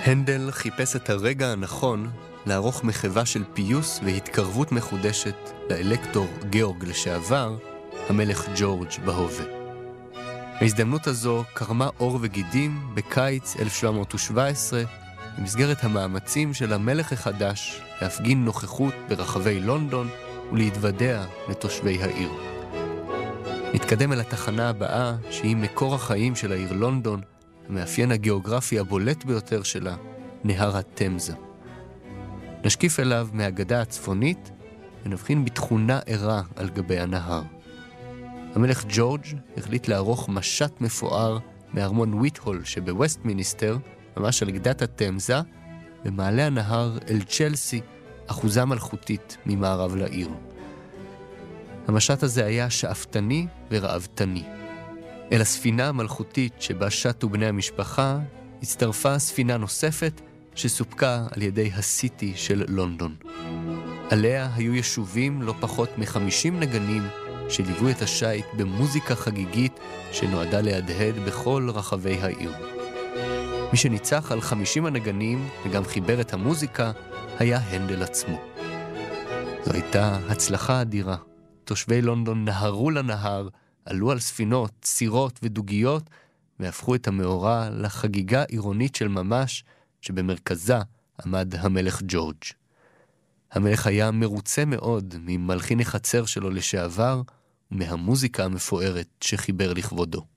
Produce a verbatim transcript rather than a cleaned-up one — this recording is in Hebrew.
הנדל חיפש את הרגע הנכון לערוך מחווה של פיוס והתקרבות מחודשת לאלקטור גאורג לשעבר, המלך ג'ורג' בהווה. ההזדמנות הזו קרמה אור וגידים בקיץ אלף שבע מאות שבע עשרה במסגרת המאמצים של המלך החדש להפגין נוכחות ברחבי לונדון ולהתוודע לתושבי העיר. נתקדם אל התחנה הבאה שהיא מקור החיים של העיר לונדון, המאפיין הגיאוגרפי הבולט ביותר שלה, נהר התמזה. נשקיף אליו מהגדה הצפונית ונבחין בתכונה ערה על גבי הנהר. המלך ג'ורג' החליט לערוך משט מפואר מארמון וויטהול שבווסטמיניסטר, ממש על גדת התמזה, במעלה הנהר אל צ'לסי, אחוזה מלכותית ממערב לעיר. המשט הזה היה שאפתני ורעבתני. אל הספינה המלכותית שבה שטו בני המשפחה, הצטרפה ספינה נוספת שסופקה על ידי הסיטי של לונדון. עליה היו ישובים לא פחות מחמישים נגנים שליוו את השייט במוזיקה חגיגית שנועדה להדהד בכל רחבי העיר. מי שניצח על חמישים הנגנים וגם חיבר את המוזיקה היה הנדל עצמו. זו הייתה הצלחה אדירה. תושבי לונדון נהרו לנהר, עלו על ספינות, סירות ודוגיות, והפכו את המאורע לחגיגה עירונית של ממש, שבמרכזה עמד המלך ג'ורג'. המלך היה מרוצה מאוד ממלחין החצר שלו לשעבר, ומהמוזיקה המפוארת שחיבר לכבודו.